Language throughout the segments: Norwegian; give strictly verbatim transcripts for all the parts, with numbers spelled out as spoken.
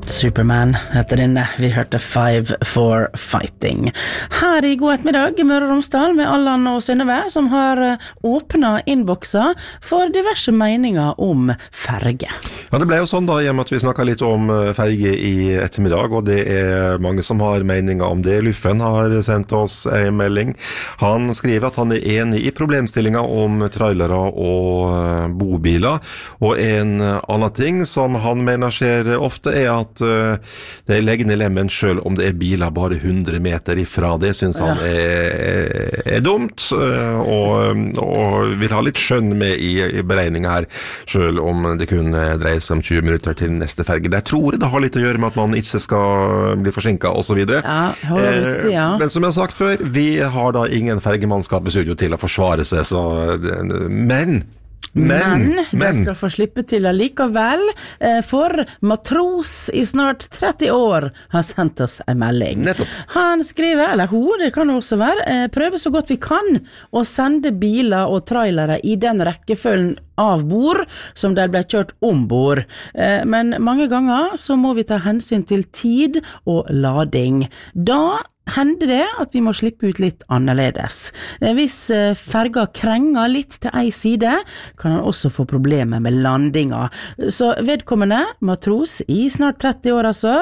Superman heter denne. Vi hørte Five for Fighting. Her i God ettermiddag i Møre og Romsdal med Allan og Synnøve, som har åpnet innbokser for diverse meninger om ferge. Ja, det ble jo sånn da, i og med at vi snakket litt om ferge i ettermiddag, og det er mange som har meninger om det. Luffen har sendt oss en melding. Han skriver at han er enig i problemstillingen om trailere og bobiler, og en annen ting som han mener skjer ofte er at det er leggende lemmen selv om det er biler bare hundre meter ifra. Det synes han er, er dumt, og, og vil ha litt skjønn med i, i beregningen her, selv om det kun dreier seg om tjue minutter til neste ferge. Der tror jeg det har litt å gjøre med at man ikke skal bli forsinket og så videre. Ja, det er riktig, ja. Men som jeg har sagt før, vi har da ingen fergemannskap i studio til å forsvare seg, så, men... Men, men, men. De skal få slippe til allikevel, for matros i snart tretti år har sendt oss en melding. Nettopp. Han skriver, eller hun, det kan også være, prøve så godt vi kan å sende biler og trailere i den rekkefølgen av bord som de ble kjørt ombord. Men mange ganger så må vi ta hensyn til tid og lading. Da hender det at vi må slippe ut litt annerledes. Hvis ferga krenger litt til en side, kan han også få problemer med landinga. Så vedkommende, matros i snart tretti år altså,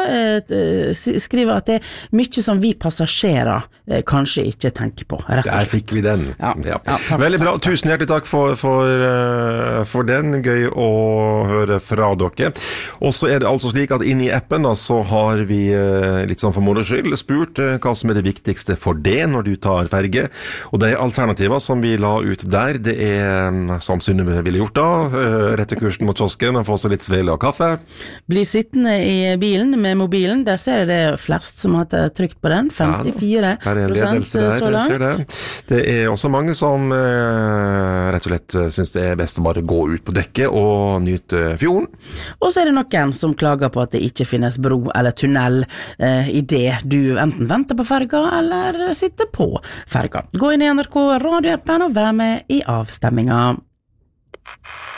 skriver at det er mye som vi passasjerer kanskje ikke tenker på. Der fikk vi den. Ja. Ja. Ja, Veldig bra. Tusen hjertelig takk for, for, for den. Gøy å høre fra dere. Og så er det altså slik at inne i appen da, så har vi litt sånn for moro skyld spurt hva som er det viktigste for det når du tar ferge. Og de alternativer som vi la ut der, det er som Synnøve ville gjort da, rette kursen mot kiosken og få seg litt svele og kaffe. Bli sittende i bilen med mobilen, der ser jeg det flest som har trykt på den, femtifire prosent ja, så langt. Det. det er også mange som eh, rett og slett synes det er best å bare gå ut på dekket og nyte fjorden. Og så er det noen som klager på at det ikke finnes bro eller tunnel eh, i det du enten venter på ferga eller sitter på ferga. Gå inn i N R K radioappen og vær med i avstemminga.